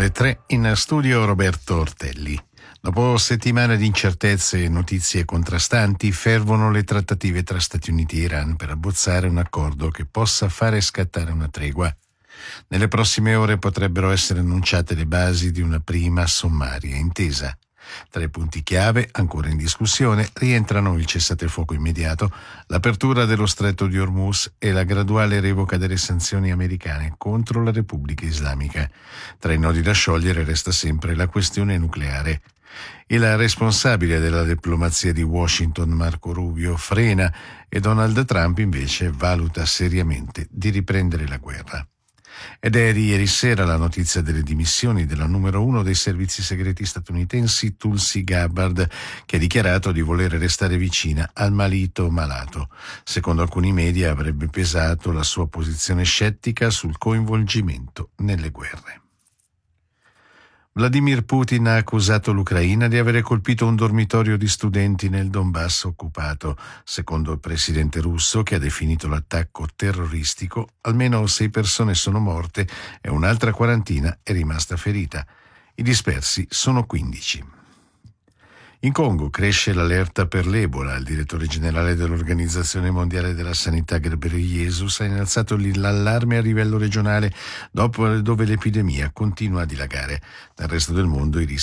le 3 in studio Roberto Ortelli. Dopo settimane di incertezze e notizie contrastanti, fervono le trattative tra Stati Uniti e Iran per abbozzare un accordo che possa fare scattare una tregua. Nelle prossime ore potrebbero essere annunciate le basi di una prima sommaria intesa. Tra i punti chiave, ancora in discussione, rientrano il cessate il fuoco immediato, l'apertura dello stretto di Hormuz e la graduale revoca delle sanzioni americane contro la Repubblica Islamica. Tra i nodi da sciogliere resta sempre la questione nucleare. Il responsabile della diplomazia di Washington, Marco Rubio, frena e Donald Trump invece valuta seriamente di riprendere la guerra. Ed è di ieri sera la notizia delle dimissioni della numero 1 dei servizi segreti statunitensi, Tulsi Gabbard, che ha dichiarato di voler restare vicina al marito malato. Secondo alcuni media avrebbe pesato la sua posizione scettica sul coinvolgimento nelle guerre. Vladimir Putin ha accusato l'Ucraina di avere colpito un dormitorio di studenti nel Donbass occupato. Secondo il presidente russo, che ha definito l'attacco terroristico, almeno 6 persone sono morte e un'altra quarantina è rimasta ferita. I dispersi sono 15. In Congo cresce l'allerta per l'Ebola. Il direttore generale dell'Organizzazione Mondiale della Sanità, Ghebreyesus, ha innalzato l'allarme a livello regionale dove l'epidemia continua a dilagare. Nel resto del mondo i rischi